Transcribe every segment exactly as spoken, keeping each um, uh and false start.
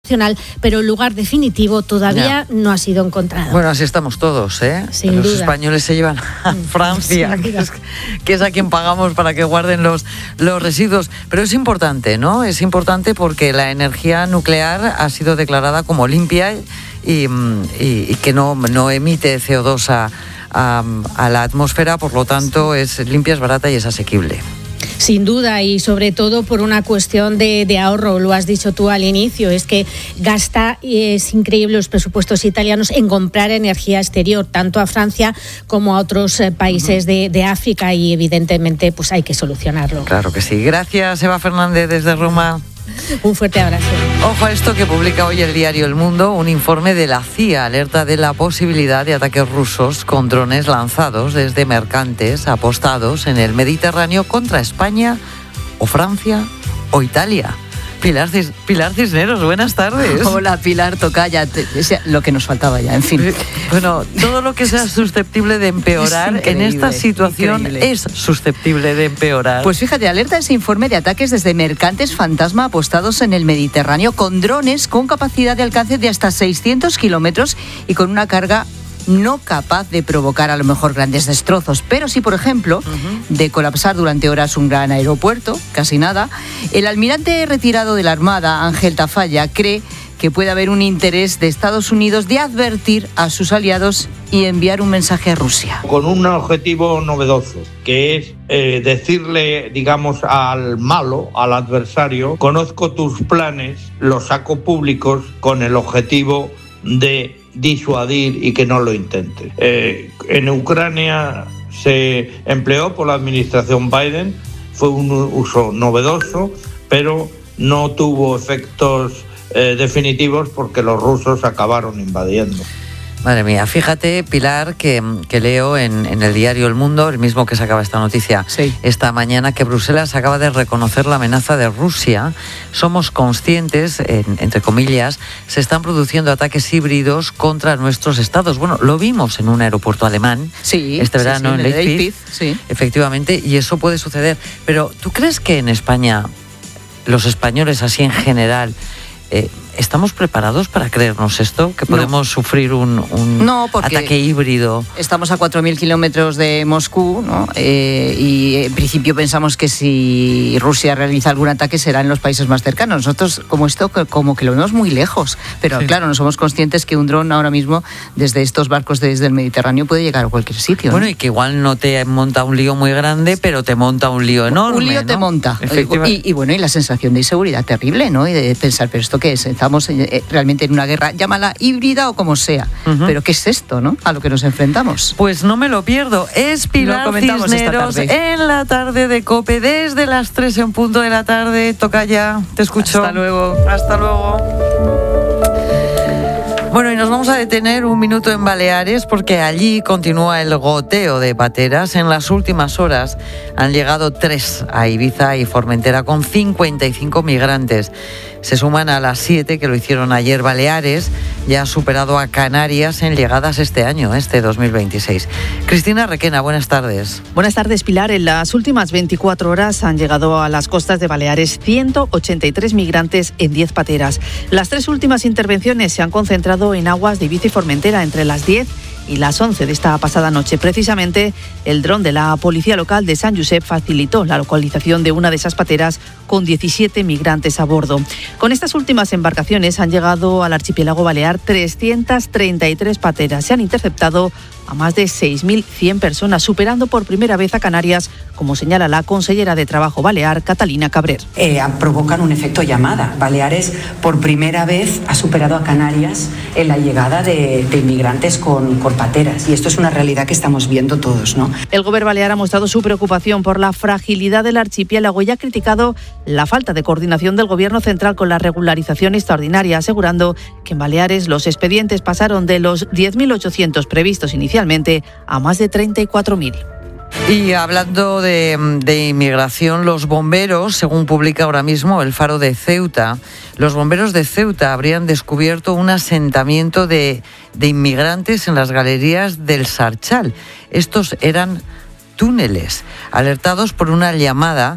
nacional, pero el lugar definitivo todavía no, no ha sido encontrado. Bueno, así estamos todos, ¿eh? Sin los duda. españoles se llevan a Francia, que es, que es a quien pagamos para que guarden los, los residuos. Pero es importante, ¿no? Es importante porque la energía nuclear ha sido declarada como limpia y, y, y que no, no emite C O dos a, a, a la atmósfera, por lo tanto es limpia, es barata y es asequible. Sin duda, y sobre todo por una cuestión de, de ahorro, lo has dicho tú al inicio, es que gasta, y es increíble los presupuestos italianos en comprar energía exterior, tanto a Francia como a otros países de, de África, y evidentemente pues hay que solucionarlo. Claro que sí. Gracias, Eva Fernández, desde Roma. Un fuerte abrazo. Ojo a esto que publica hoy el diario El Mundo, un informe de la C I A alerta de la posibilidad de ataques rusos con drones lanzados desde mercantes apostados en el Mediterráneo contra España o Francia o Italia. Pilar, Cis, Pilar Cisneros, buenas tardes. Hola, Pilar Tocaya, te, lo que nos faltaba ya, en fin. Bueno, todo lo que sea susceptible de empeorar en esta situación increíble. Es susceptible de empeorar. Pues fíjate, alerta ese informe de ataques desde mercantes fantasma apostados en el Mediterráneo con drones con capacidad de alcance de hasta seiscientos kilómetros y con una carga no capaz de provocar a lo mejor grandes destrozos, pero sí, por ejemplo, uh-huh. de colapsar durante horas un gran aeropuerto, casi nada. El almirante retirado de la Armada, Ángel Tafalla, cree que puede haber un interés de Estados Unidos de advertir a sus aliados y enviar un mensaje a Rusia. Con un objetivo novedoso, que es eh, decirle, digamos, al malo, al adversario, conozco tus planes, los hago públicos con el objetivo de disuadir y que no lo intente. Eh, en Ucrania se empleó por la administración Biden, fue un uso novedoso, pero no tuvo efectos eh, definitivos porque los rusos acabaron invadiendo. Madre mía, fíjate, Pilar, que, que leo en, en el diario El Mundo, el mismo que sacaba esta noticia sí. esta mañana, que Bruselas acaba de reconocer la amenaza de Rusia. Somos conscientes, en, entre comillas, se están produciendo ataques híbridos contra nuestros estados. Bueno, lo vimos en un aeropuerto alemán sí, este verano sí, sí, en Leipzig, Leipzig sí. efectivamente, y eso puede suceder. Pero ¿tú crees que en España, los españoles así en general, Eh, ¿estamos preparados para creernos esto? ¿Que podemos no. sufrir un, un no, ataque híbrido? Estamos a cuatro mil kilómetros de Moscú, ¿no? Eh, y en principio pensamos que si Rusia realiza algún ataque será en los países más cercanos. Nosotros, como esto, como que lo vemos muy lejos. Pero sí. claro, no somos conscientes que un dron ahora mismo, desde estos barcos desde el Mediterráneo, puede llegar a cualquier sitio. Bueno, ¿no? y que igual no te monta un lío muy grande, pero te monta un lío enorme. Un lío ¿no? te monta. Y, y bueno, y la sensación de inseguridad terrible, ¿no? Y de pensar, ¿pero esto qué es? Estamos eh, realmente en una guerra, llámala híbrida o como sea. Uh-huh. Pero ¿qué es esto, no? A lo que nos enfrentamos. Pues no me lo pierdo. Es Pilar Cisneros en la tarde de COPE, desde las tres en punto de la tarde. Tocaya, te escucho. Hasta luego. Hasta luego. Bueno, y nos vamos a detener un minuto en Baleares porque allí continúa el goteo de pateras. En las últimas horas han llegado tres a Ibiza y Formentera con cincuenta y cinco migrantes. Se suman a las siete que lo hicieron ayer. Baleares ya ha superado a Canarias en llegadas este año, este dos mil veintiséis. Cristina Requena, buenas tardes. Buenas tardes, Pilar. En las últimas veinticuatro horas han llegado a las costas de Baleares ciento ochenta y tres migrantes en diez pateras. Las tres últimas intervenciones se han concentrado en aguas de Ibiza y Formentera entre las diez y las once de esta pasada noche. Precisamente, el dron de la Policía Local de San Josep facilitó la localización de una de esas pateras con diecisiete migrantes a bordo. Con estas últimas embarcaciones han llegado al archipiélago balear trescientas treinta y tres pateras. Se han interceptado a más de seis mil cien personas, superando por primera vez a Canarias, como señala la consellera de Trabajo balear, Catalina Cabrer. Eh, provocan un efecto llamada. Baleares por primera vez ha superado a Canarias en la llegada de, de inmigrantes con, con pateras, y esto es una realidad que estamos viendo todos, ¿no? El Gobierno balear ha mostrado su preocupación por la fragilidad del archipiélago y ha criticado la falta de coordinación del Gobierno central con la regularización extraordinaria, asegurando que en Baleares los expedientes pasaron de los diez mil ochocientos previstos inicialmente a más de treinta y cuatro mil. Y hablando de, de inmigración, los bomberos, según publica ahora mismo el Faro de Ceuta, los bomberos de Ceuta habrían descubierto un asentamiento de, de inmigrantes en las galerías del Sarchal. Estos eran túneles. Alertados por una llamada,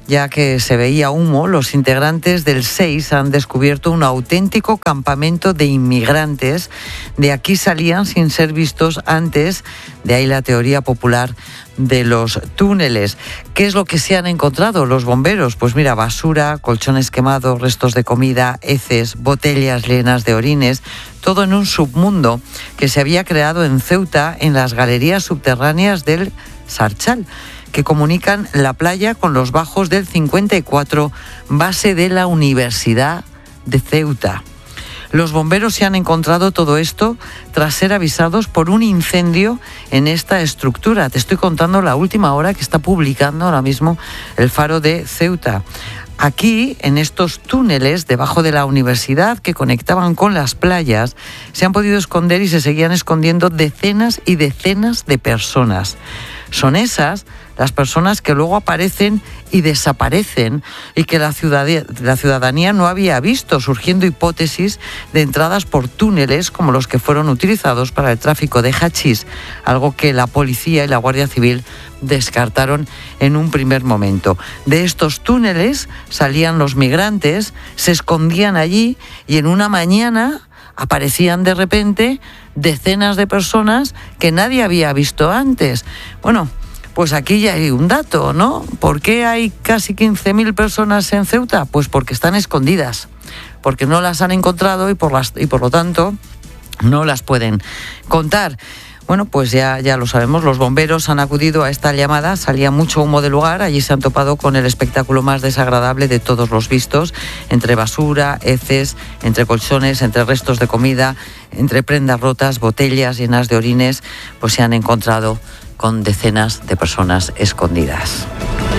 ya que se veía humo, los integrantes del seis han descubierto un auténtico campamento de inmigrantes. De aquí salían sin ser vistos antes, de ahí la teoría popular de los túneles. ¿Qué es lo que se han encontrado los bomberos? Pues mira, basura, colchones quemados, restos de comida, heces, botellas llenas de orines, todo en un submundo que se había creado en Ceuta, en las galerías subterráneas del Sarchal, que comunican la playa con los bajos del cincuenta y cuatro, base de la Universidad de Ceuta. Los bomberos se han encontrado todo esto tras ser avisados por un incendio en esta estructura. Te estoy contando la última hora que está publicando ahora mismo el Faro de Ceuta. Aquí, en estos túneles debajo de la universidad que conectaban con las playas, se han podido esconder y se seguían escondiendo decenas y decenas de personas. Son esas las personas que luego aparecen y desaparecen y que la ciudadanía, la ciudadanía no había visto, surgiendo hipótesis de entradas por túneles como los que fueron utilizados para el tráfico de hachís, algo que la policía y la Guardia Civil descartaron en un primer momento. De estos túneles salían los migrantes, se escondían allí y en una mañana aparecían de repente decenas de personas que nadie había visto antes. Bueno, pues aquí ya hay un dato, ¿no? ¿Por qué hay casi quince mil personas en Ceuta? Pues porque están escondidas, porque no las han encontrado y por, las, y por lo tanto no las pueden contar. Bueno, pues ya, ya lo sabemos, los bomberos han acudido a esta llamada, salía mucho humo del lugar, allí se han topado con el espectáculo más desagradable de todos los vistos, entre basura, heces, entre colchones, entre restos de comida, entre prendas rotas, botellas llenas de orines, pues se han encontrado con decenas de personas escondidas.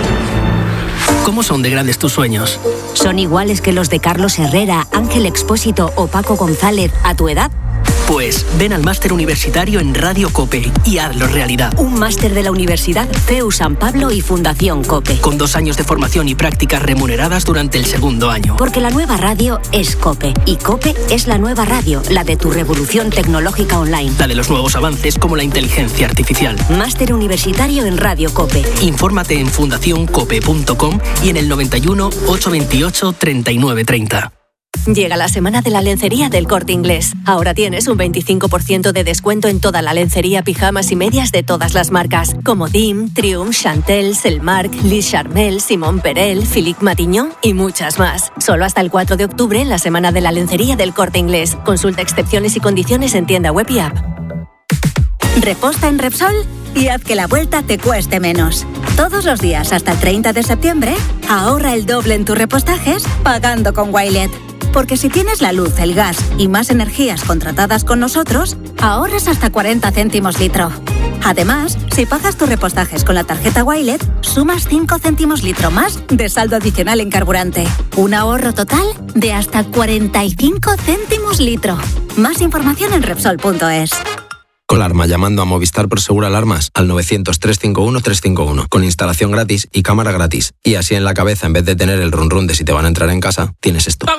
¿Cómo son de grandes tus sueños? ¿Son iguales que los de Carlos Herrera, Ángel Expósito o Paco González a tu edad? Pues ven al máster universitario en Radio COPE y hazlo realidad. Un máster de la Universidad C E U San Pablo y Fundación COPE. Con dos años de formación y prácticas remuneradas durante el segundo año. Porque la nueva radio es COPE y COPE es la nueva radio, la de tu revolución tecnológica online. La de los nuevos avances como la inteligencia artificial. Máster universitario en Radio COPE. Infórmate en fundación cope punto com y en el noventa y uno, ochocientos veintiocho, treinta y nueve treinta. Llega la semana de la lencería del Corte Inglés. Ahora tienes un veinticinco por ciento de descuento en toda la lencería, pijamas y medias de todas las marcas, como Dim, Triumph, Chantel, Selmark, Lis Charmel, Simón Perel, Philippe Matignon y muchas más. Solo hasta el cuatro de octubre en la semana de la lencería del Corte Inglés. Consulta excepciones y condiciones en tienda web y app. Reposta en Repsol y haz que la vuelta te cueste menos. Todos los días hasta el treinta de septiembre, ahorra el doble en tus repostajes pagando con Wilet. Porque si tienes la luz, el gas y más energías contratadas con nosotros, ahorras hasta cuarenta céntimos litro. Además, si pagas tus repostajes con la tarjeta Wilet, sumas cinco céntimos litro más de saldo adicional en carburante. Un ahorro total de hasta cuarenta y cinco céntimos litro. Más información en Repsol punto es. Colarma llamando a Movistar Prosegur Alarmas al novecientos, trescientos cincuenta y uno, trescientos cincuenta y uno con instalación gratis y cámara gratis. Y así en la cabeza, en vez de tener el run run de si te van a entrar en casa, tienes esto.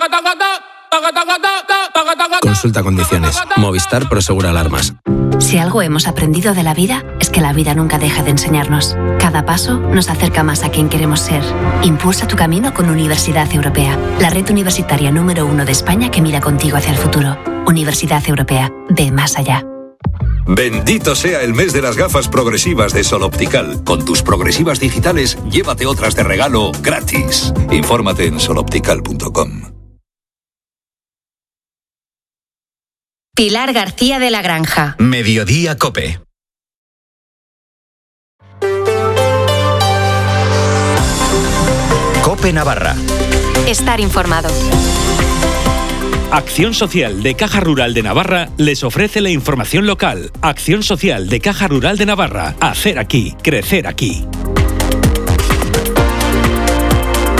Consulta condiciones. Movistar Prosegur Alarmas. Si algo hemos aprendido de la vida es que la vida nunca deja de enseñarnos. Cada paso nos acerca más a quien queremos ser. Impulsa tu camino con Universidad Europea, la red universitaria número uno de España que mira contigo hacia el futuro. Universidad Europea, ve más allá. Bendito sea el mes de las gafas progresivas de Sol Optical. Con tus progresivas digitales, llévate otras de regalo gratis. Infórmate en sol optical punto com. Pilar García de la Granja. Mediodía COPE. COPE Navarra. Estar informado. Acción Social de Caja Rural de Navarra les ofrece la información local. Acción Social de Caja Rural de Navarra. Hacer aquí, crecer aquí.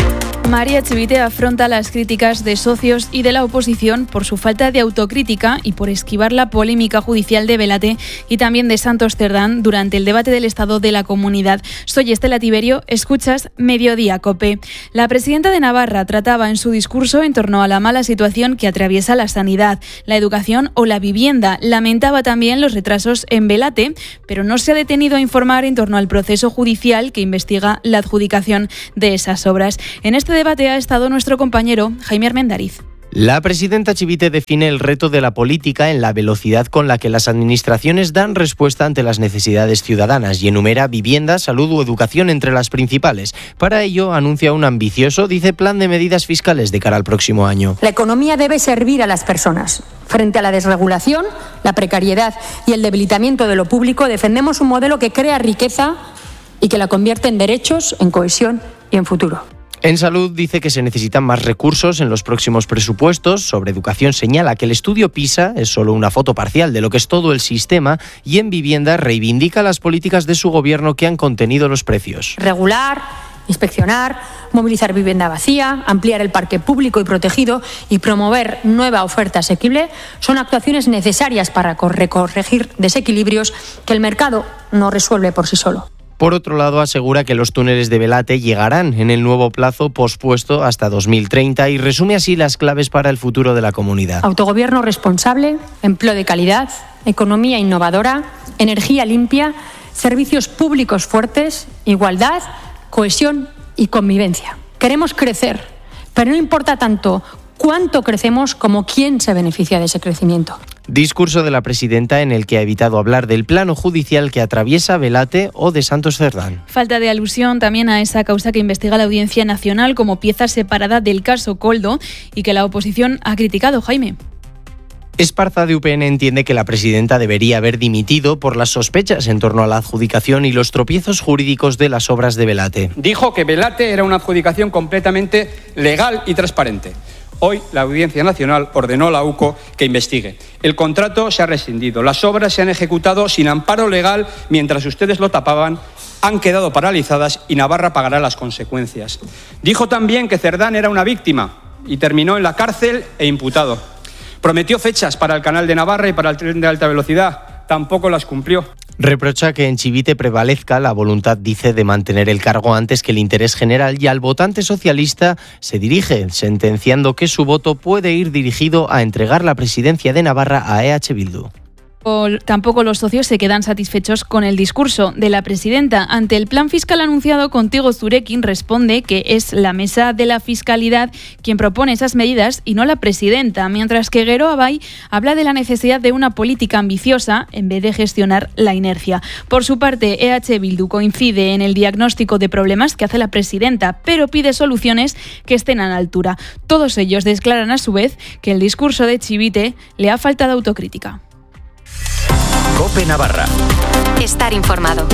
María Chivite afronta las críticas de socios y de la oposición por su falta de autocrítica y por esquivar la polémica judicial de Belate y también de Santos Cerdán durante el debate del Estado de la Comunidad. Soy Estela Tiberio, escuchas Mediodía COPE. La presidenta de Navarra trataba en su discurso en torno a la mala situación que atraviesa la sanidad, la educación o la vivienda. Lamentaba también los retrasos en Belate, pero no se ha detenido a informar en torno al proceso judicial que investiga la adjudicación de esas obras. En este debate ha estado nuestro compañero Jaime Armendariz. La presidenta Chivite define el reto de la política en la velocidad con la que las administraciones dan respuesta ante las necesidades ciudadanas y enumera vivienda, salud o educación entre las principales. Para ello, anuncia un ambicioso, dice, plan de medidas fiscales de cara al próximo año. La economía debe servir a las personas. Frente a la desregulación, la precariedad y el debilitamiento de lo público, defendemos un modelo que crea riqueza y que la convierte en derechos, en cohesión y en futuro. En salud dice que se necesitan más recursos en los próximos presupuestos. Sobre educación señala que el estudio PISA es solo una foto parcial de lo que es todo el sistema, y en vivienda reivindica las políticas de su gobierno que han contenido los precios. Regular, inspeccionar, movilizar vivienda vacía, ampliar el parque público y protegido y promover nueva oferta asequible son actuaciones necesarias para corregir desequilibrios que el mercado no resuelve por sí solo. Por otro lado, asegura que los túneles de Belate llegarán en el nuevo plazo pospuesto hasta dos mil treinta y resume así las claves para el futuro de la comunidad. Autogobierno responsable, empleo de calidad, economía innovadora, energía limpia, servicios públicos fuertes, igualdad, cohesión y convivencia. Queremos crecer, pero no importa tanto cuánto crecemos como quién se beneficia de ese crecimiento. Discurso de la presidenta en el que ha evitado hablar del plano judicial que atraviesa Belate o de Santos Cerdán. Falta de alusión también a esa causa que investiga la Audiencia Nacional como pieza separada del caso Koldo y que la oposición ha criticado, Jaime. Esparza, de U P N, entiende que la presidenta debería haber dimitido por las sospechas en torno a la adjudicación y los tropiezos jurídicos de las obras de Belate. Dijo que Belate era una adjudicación completamente legal y transparente. Hoy la Audiencia Nacional ordenó a la U C O que investigue. El contrato se ha rescindido, las obras se han ejecutado sin amparo legal mientras ustedes lo tapaban, han quedado paralizadas y Navarra pagará las consecuencias. Dijo también que Cerdán era una víctima y terminó en la cárcel e imputado. Prometió fechas para el canal de Navarra y para el tren de alta velocidad, tampoco las cumplió. Reprocha que en Chivite prevalezca la voluntad, dice, de mantener el cargo antes que el interés general, y al votante socialista se dirige, sentenciando que su voto puede ir dirigido a entregar la presidencia de Navarra a E H Bildu. Tampoco los socios se quedan satisfechos con el discurso de la presidenta. Ante el plan fiscal anunciado, Contigo Zurekin responde que es la mesa de la fiscalidad quien propone esas medidas y no la presidenta, mientras que Gero Abay habla de la necesidad de una política ambiciosa en vez de gestionar la inercia. Por su parte, E H Bildu coincide en el diagnóstico de problemas que hace la presidenta, pero pide soluciones que estén a la altura. Todos ellos declaran a su vez que el discurso de Chivite le ha faltado autocrítica. COPE Navarra. Estar informado.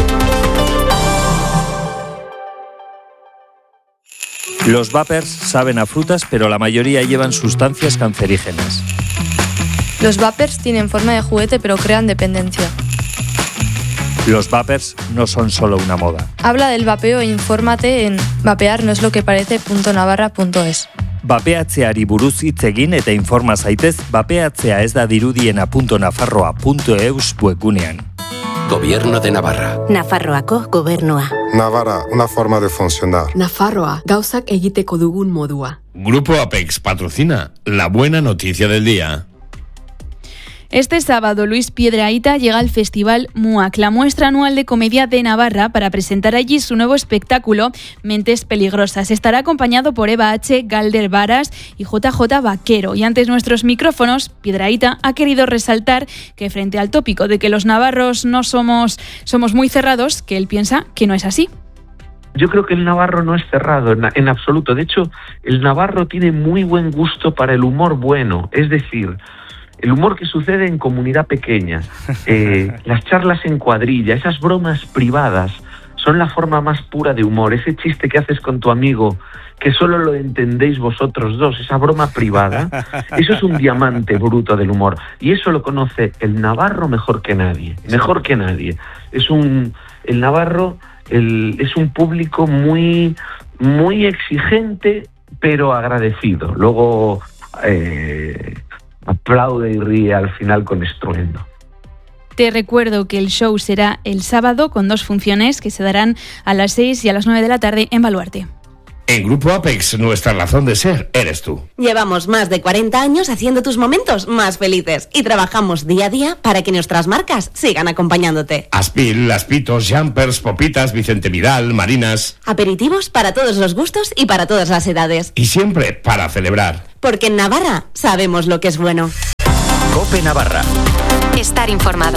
Los vapers saben a frutas, pero la mayoría llevan sustancias cancerígenas. Los vapers tienen forma de juguete, pero crean dependencia. Los vapers no son solo una moda. Habla del vapeo e infórmate en vapear no es lo que parece punto navarra punto es. Vapeatzeari buruz hitz egin eta informa zaitez vapeatzea ez da dirudiena punto nafarroa punto eus webgunean. Gobierno de Navarra. Nafarroako gobernua. Navarra, una forma de funcionar. Nafarroa, gauzak egiteko dugun modua. Grupo Apex patrocina la buena noticia del día. Este sábado, Luis Piedrahita llega al Festival MUAC, la muestra anual de comedia de Navarra, para presentar allí su nuevo espectáculo, Mentes Peligrosas. Estará acompañado por Eva H., Galder Varas y J J Vaquero. Y ante nuestros micrófonos, Piedrahita ha querido resaltar que frente al tópico de que los navarros no somos, somos muy cerrados, que él piensa que no es así. Yo creo que el navarro no es cerrado en, en absoluto. De hecho, el navarro tiene muy buen gusto para el humor bueno, es decir, el humor que sucede en comunidad pequeña, eh, las charlas en cuadrilla, esas bromas privadas, son la forma más pura de humor. Ese chiste que haces con tu amigo, que solo lo entendéis vosotros dos, esa broma privada, eso es un diamante bruto del humor. Y eso lo conoce el navarro mejor que nadie, mejor que nadie. Es un, el navarro el, es un público muy, muy exigente pero agradecido. Luego eh, aplaude y ríe al final con estruendo. Te recuerdo que el show será el sábado con dos funciones que se darán a las seis y a las nueve de la tarde en Baluarte. En Grupo Apex, nuestra razón de ser eres tú. Llevamos más de cuarenta años haciendo tus momentos más felices y trabajamos día a día para que nuestras marcas sigan acompañándote. Aspil, Aspitos, Jumpers, Popitas, Vicente Vidal, Marinas. Aperitivos para todos los gustos y para todas las edades. Y siempre para celebrar. Porque en Navarra sabemos lo que es bueno. COPE Navarra. Estar informado.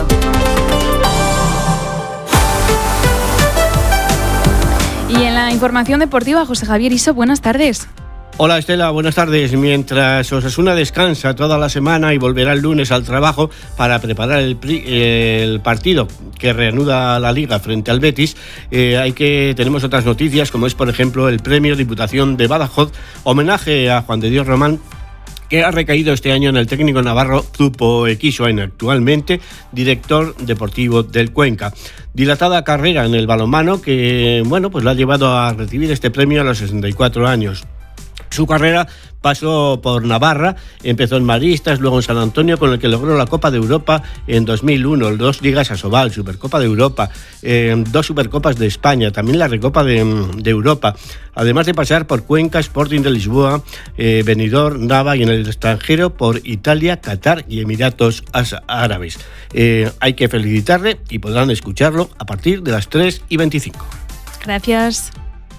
Y en la información deportiva, José Javier Iso, buenas tardes. Hola Estela, buenas tardes. Mientras Osasuna descansa toda la semana y volverá el lunes al trabajo para preparar el, el partido que reanuda la Liga frente al Betis, eh, hay que tenemos otras noticias, como es por ejemplo el premio Diputación de Badajoz, homenaje a Juan de Dios Román, que ha recaído este año en el técnico navarro Zupo Equisoain, actualmente director deportivo del Cuenca. Dilatada carrera en el balonmano que, bueno, pues lo ha llevado a recibir este premio a los sesenta y cuatro años. Su carrera pasó por Navarra, empezó en Maristas, luego en San Antonio, con el que logró la Copa de Europa en dos mil uno, dos Ligas Asobal, Supercopa de Europa, eh, dos Supercopas de España, también la Recopa de, de Europa, además de pasar por Cuenca, Sporting de Lisboa, eh, Benidorm, Nava y en el extranjero por Italia, Qatar y Emiratos Árabes. Eh, hay que felicitarle y podrán escucharlo a partir de las tres y veinticinco. Gracias.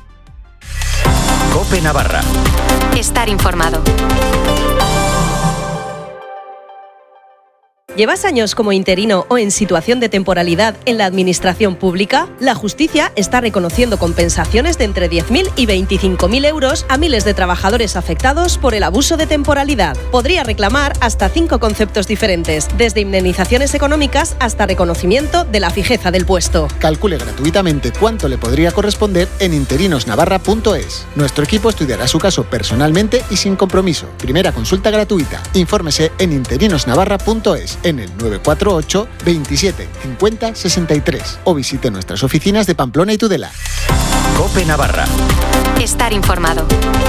COPE Navarra. Estar informado. ¿Llevas años como interino o en situación de temporalidad en la administración pública? La justicia está reconociendo compensaciones de entre diez mil y veinticinco mil euros a miles de trabajadores afectados por el abuso de temporalidad. Podría reclamar hasta cinco conceptos diferentes, desde indemnizaciones económicas hasta reconocimiento de la fijeza del puesto. Calcule gratuitamente cuánto le podría corresponder en interinosnavarra punto es. Nuestro equipo estudiará su caso personalmente y sin compromiso. Primera consulta gratuita. Infórmese en interinosnavarra punto es. En el nueve cuatro ocho, veintisiete, cincuenta, sesenta y tres o visite nuestras oficinas de Pamplona y Tudela. COPE Navarra. Estar informado.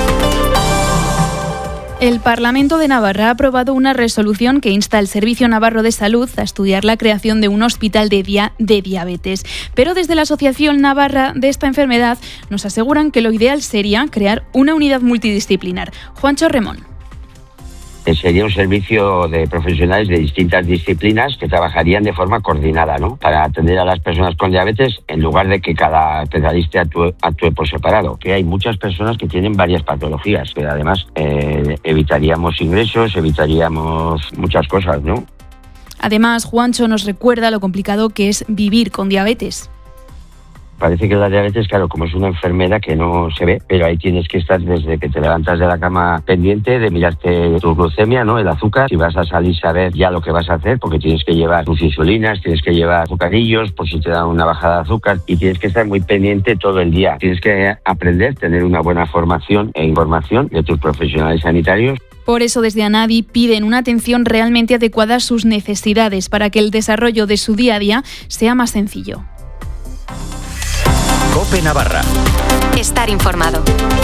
El Parlamento de Navarra ha aprobado una resolución que insta al Servicio Navarro de Salud a estudiar la creación de un hospital de, dia- de diabetes. Pero desde la Asociación Navarra de esta enfermedad nos aseguran que lo ideal sería crear una unidad multidisciplinar. Juancho Remón. Sería un servicio de profesionales de distintas disciplinas que trabajarían de forma coordinada, ¿no? Para atender a las personas con diabetes en lugar de que cada especialista actúe, actúe por separado. Que hay muchas personas que tienen varias patologías, pero además eh, evitaríamos ingresos, evitaríamos muchas cosas, ¿no? Además, Juancho nos recuerda lo complicado que es vivir con diabetes. Parece que la diabetes, claro, como es una enfermedad que no se ve, pero ahí tienes que estar desde que te levantas de la cama pendiente de mirarte tu glucemia, ¿no? El azúcar, si vas a salir saber ya lo que vas a hacer, porque tienes que llevar tus insulinas, tienes que llevar azucarillos por si te da una bajada de azúcar y tienes que estar muy pendiente todo el día. Tienes que aprender, tener una buena formación e información de tus profesionales sanitarios. Por eso desde ANAVI piden una atención realmente adecuada a sus necesidades para que el desarrollo de su día a día sea más sencillo. COPE Navarra. Estar informado.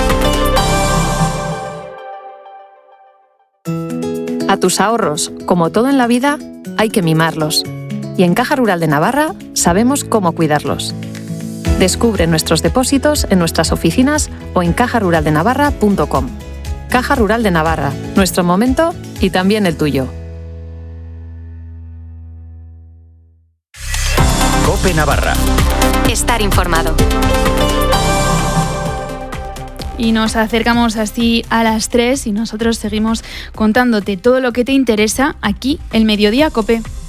A tus ahorros, como todo en la vida, hay que mimarlos. Y en Caja Rural de Navarra sabemos cómo cuidarlos. Descubre nuestros depósitos en nuestras oficinas o en caja rural de navarra punto com. Caja Rural de Navarra, nuestro momento y también el tuyo. COPE Navarra. Estar informado. Y nos acercamos así a las tres y nosotros seguimos contándote todo lo que te interesa aquí, el Mediodía COPE.